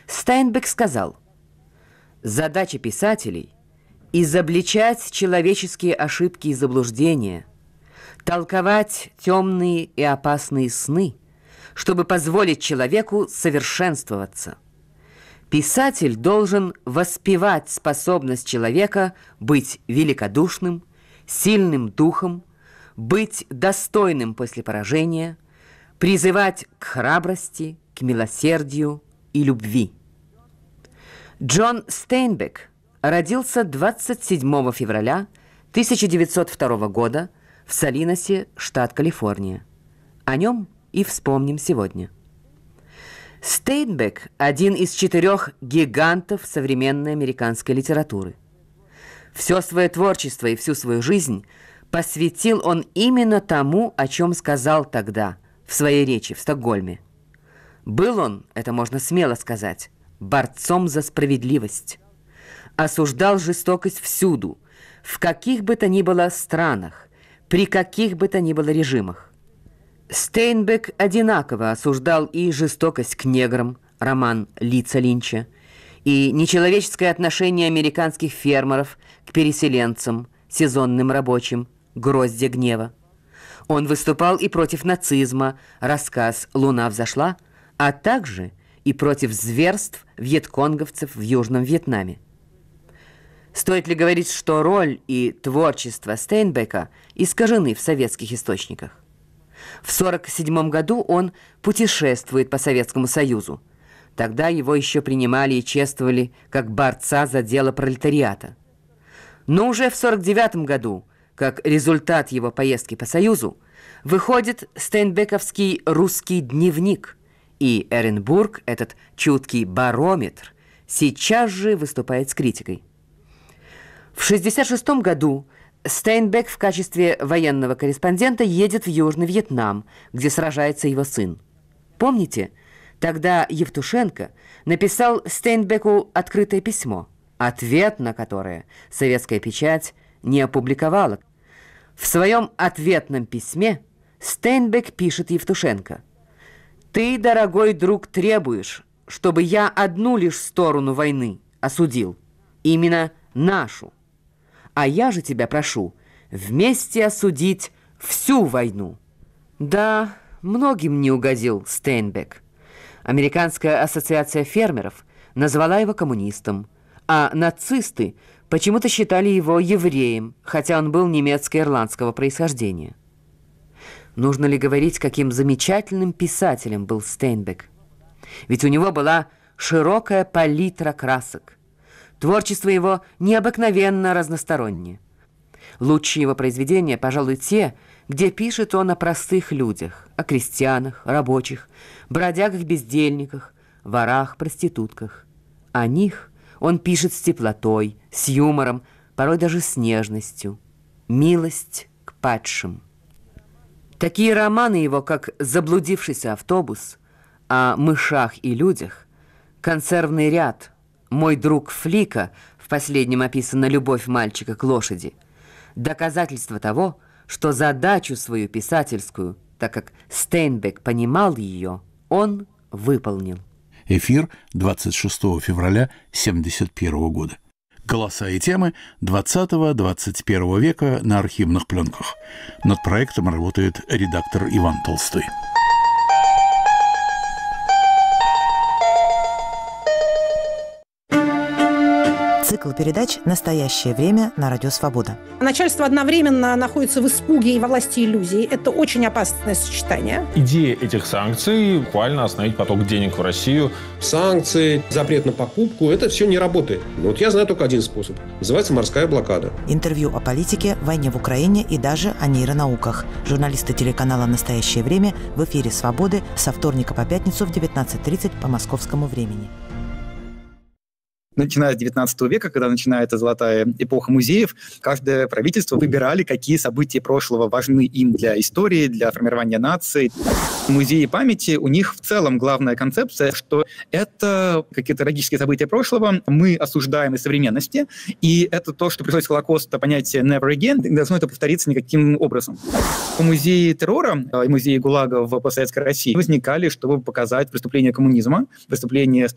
Стейнбек сказал: «Задача писателей – изобличать человеческие ошибки и заблуждения, толковать темные и опасные сны, чтобы позволить человеку совершенствоваться. Писатель должен воспевать способность человека быть великодушным, сильным духом, быть достойным после поражения, призывать к храбрости, к милосердию и любви». Джон Стейнбек родился 27 февраля 1902 года в Салинасе, штат Калифорния. О нем и вспомним сегодня. Стейнбек – один из 4 гигантов современной американской литературы. Все свое творчество и всю свою жизнь посвятил он именно тому, о чем сказал тогда в своей речи в Стокгольме. Был он, это можно смело сказать, борцом за справедливость. Осуждал жестокость всюду, в каких бы то ни было странах, при каких бы то ни было режимах. Стейнбек одинаково осуждал и жестокость к неграм, роман Лица Линча, и нечеловеческое отношение американских фермеров к переселенцам, сезонным рабочим, Гроздья гнева. Он выступал и против нацизма, рассказ «Луна взошла», а также и против зверств вьетконговцев в Южном Вьетнаме. Стоит ли говорить, что роль и творчество Стейнбека искажены в советских источниках? В 1947 году он путешествует по Советскому Союзу. Тогда его еще принимали и чествовали как борца за дело пролетариата. Но уже в 1949 году, как результат его поездки по Союзу, выходит стейнбековский «Русский дневник», и Эренбург, этот чуткий барометр, сейчас же выступает с критикой. В 1966 году Стейнбек в качестве военного корреспондента едет в Южный Вьетнам, где сражается его сын. Помните, тогда Евтушенко написал Стейнбеку открытое письмо, ответ на которое советская печать не опубликовала. В своем ответном письме Стейнбек пишет Евтушенко: «Ты, дорогой друг, требуешь, чтобы я одну лишь сторону войны осудил, именно нашу. А я же тебя прошу вместе осудить всю войну». Да, многим не угодил Стейнбек. Американская ассоциация фермеров назвала его коммунистом, а нацисты почему-то считали его евреем, хотя он был немецко-ирландского происхождения. Нужно ли говорить, каким замечательным писателем был Стейнбек? Ведь у него была широкая палитра красок. Творчество его необыкновенно разностороннее. Лучшие его произведения, пожалуй, те, где пишет он о простых людях, о крестьянах, рабочих, бродягах-бездельниках, ворах, проститутках. О них он пишет с теплотой, с юмором, порой даже с нежностью. Милость к падшим. Такие романы его, как «Заблудившийся автобус», о мышах и людях, «Консервный ряд», «Мой друг Флика», в последнем описана любовь мальчика к лошади, доказательство того, что задачу свою писательскую, так как Стейнбек понимал ее, он выполнил. Эфир 26 февраля 1971 года. Голоса и темы 20-21 века на архивных пленках. Над проектом работает редактор Иван Толстой. Цикл передач «Настоящее время» на Радио Свобода. Начальство одновременно находится в испуге и во власти иллюзий. Это очень опасное сочетание. Идея этих санкций – буквально остановить поток денег в Россию. Санкции, запрет на покупку – это все не работает. Но вот я знаю только один способ. Называется морская блокада. Интервью о политике, войне в Украине и даже о нейронауках. Журналисты телеканала «Настоящее время» в эфире «Свободы» со вторника по пятницу в 19:30 по московскому времени. Начиная с 19 века, когда начинается золотая эпоха музеев, каждое правительство выбирали, какие события прошлого важны им для истории, для формирования нации. Музеи памяти, у них в целом главная концепция, что это какие-то трагические события прошлого, мы осуждаем из современности, и это то, что происходит с Холокоста, понятие «never again», не должно это повториться никаким образом. Музеи террора и музеи ГУЛАГа в постсоветской России возникали, чтобы показать преступления коммунизма, преступления